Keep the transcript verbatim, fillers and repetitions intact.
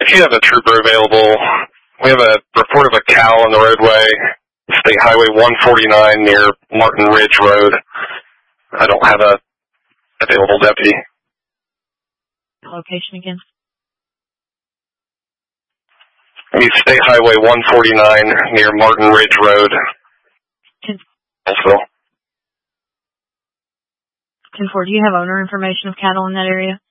if you have a trooper available, we have a report of a cow on the roadway, State Highway one forty-nine near Martin Ridge Road. I don't have a available deputy. Location again? State Highway one forty-nine near Martin Ridge Road. ten Also. ten four, do you have owner information of cattle in that area?